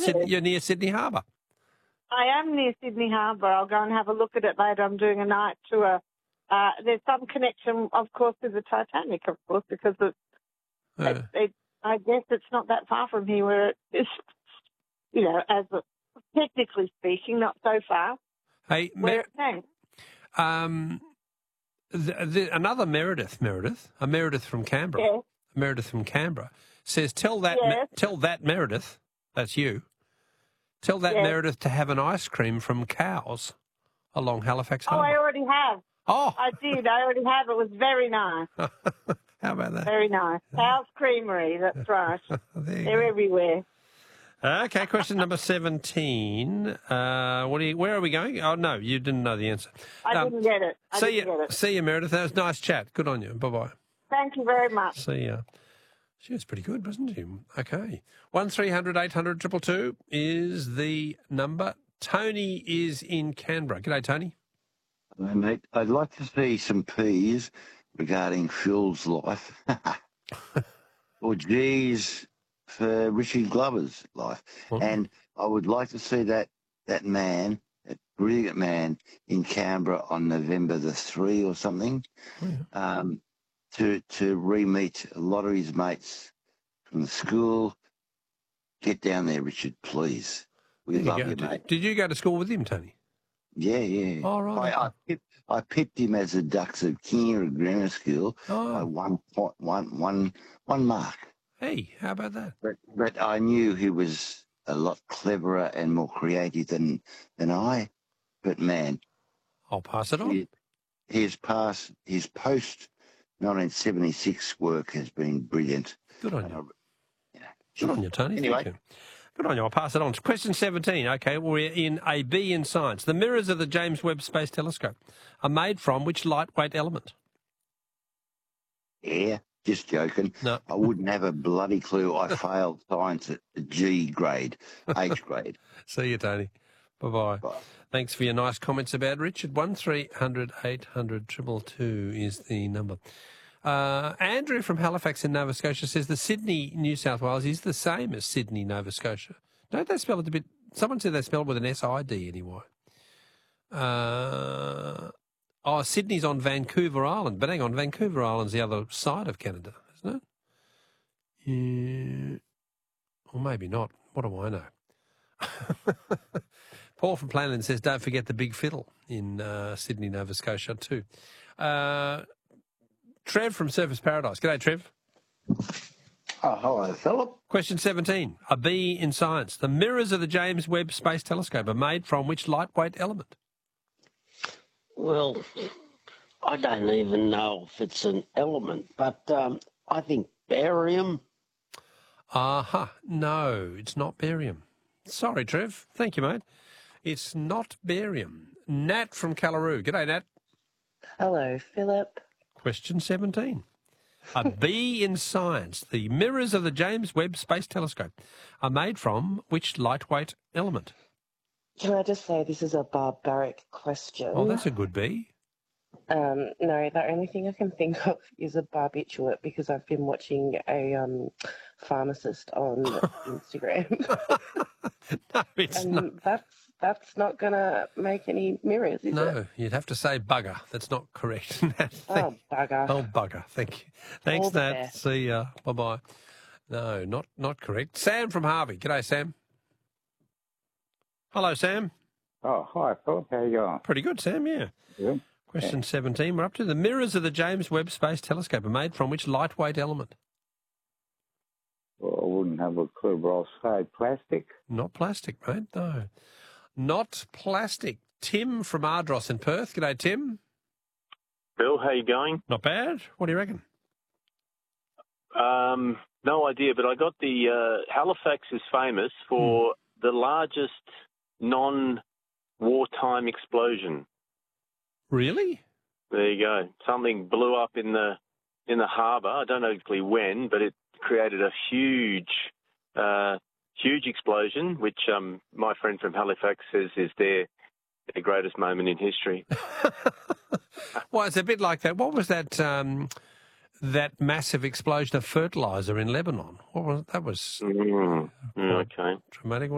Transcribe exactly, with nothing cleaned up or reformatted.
Sydney, Yes. you're near Sydney Harbour. I am near Sydney Harbour. I'll go and have a look at it later. I'm doing a night tour. Uh, there's some connection, of course, with the Titanic, of course, because it, Uh, it, it, I guess it's not that far from here where it is, you know, as a, technically speaking, not so far hey, where Me- it came. um, the, the, another Meredith, Meredith, a Meredith from Canberra, Yes. a Meredith from Canberra, says, tell that, Me- Yes. tell that Meredith, that's you, tell that Yes. Meredith to have an ice cream from Cows along Halifax Oh, I Harbour. already have. Oh, I did. I already have. It was very nice. how about that? Very nice. House Creamery, that's right. There you They're go. everywhere. Okay, question number seventeen. Uh, what are you, where are we going? Oh, no, you didn't know the answer. I Um, didn't get it. I see didn't you, get it. see you, Meredith. That was a nice chat. Good on you. Bye-bye. Thank you very much. See ya. She was pretty good, wasn't she? Okay. one three hundred eight hundred two two two is the number. Tony is in Canberra. G'day, Tony. Hello, mate. I'd like to see some P's regarding Phil's life, or G's for Richie Glover's life. Oh. And I would like to see that that man, that brilliant man, in Canberra on November the three or something, Oh, yeah. um, to to re-meet a lot of his mates from the school. Get down there, Richard, please. We There you love go. you, Did, mate. did you go to school with him, Tony? Yeah, yeah. Oh, right. I, I, pipped, I pipped him as a Ducks of King Grammar School by Oh, one point one one one mark. hey, how about that? But but I knew he was a lot cleverer and more creative than than I. But man, I'll pass it on. he, his past his post nineteen seventy-six work has been brilliant. Good on And I- you. yeah. Good on you, Tony. Anyway. Thank you. Good on you. I'll pass it on. Question seventeen. Okay, we're in a B in science. The mirrors of the James Webb Space Telescope are made from which lightweight element? Yeah, just joking. No. I wouldn't have a bloody clue. I failed science at the G grade, H grade. See you, Tony. Bye-bye. Bye. Thanks for your nice comments about Richard. one three hundred eight hundred two two two is the number. Uh, Andrew from Halifax in Nova Scotia says the Sydney, New South Wales is the same as Sydney, Nova Scotia. Don't they spell it a bit... Someone said they spell it with an S I D anyway. Uh, oh, Sydney's on Vancouver Island. But hang on, Vancouver Island's the other side of Canada, isn't it? Yeah. Or maybe not. What do I know? Paul from Planland says, don't forget the Big Fiddle in uh, Sydney, Nova Scotia too. Uh, Trev from Surfers Paradise. G'day, Trev. Oh, hello, Philip. Question seventeen. A B in science. The mirrors of the James Webb Space Telescope are made from which lightweight element? Well, I don't even know if it's an element, but um, I think barium. Aha. No, it's not barium. Sorry, Trev. Thank you, mate. It's not barium. Nat from Callaroo. G'day, Nat. Hello, Philip. Question seventeen. A B in science. The mirrors of the James Webb Space Telescope are made from which lightweight element? Can I just say this is a barbaric question? Oh, that's a good B. Um, no, the only thing I can think of is a barbiturate because I've been watching a um, pharmacist on Instagram. No, it's and not. that's that's not going to make any mirrors, is it? No, you'd have to say bugger. That's not correct. Nat. Oh, bugger. Oh, bugger. Thank you. Thanks, All the Nat. best. See ya. Bye-bye. No, not not correct. Sam from Harvey. G'day, Sam. Hello, Sam. Oh, hi, Philip. How you going? Pretty good, Sam, yeah. Good. Question seventeen. We're up to the mirrors of the James Webb Space Telescope are made from which lightweight element? Well, I wouldn't have a clue, but I'll say plastic. Not plastic, mate. No. Not plastic. Tim from Ardross in Perth. G'day, Tim. Bill, how you going? Not bad. What do you reckon? Um, no idea, but I got the uh, Halifax is famous for the largest non-wartime explosion. Really? There you go. Something blew up in the in the harbour. I don't know exactly when, but it created a huge, uh, huge explosion, which um, my friend from Halifax says is their, their greatest moment in history. Well, it's a bit like that. What was that? Um, that massive explosion of fertiliser in Lebanon. What was that? Was Mm, okay. dramatic.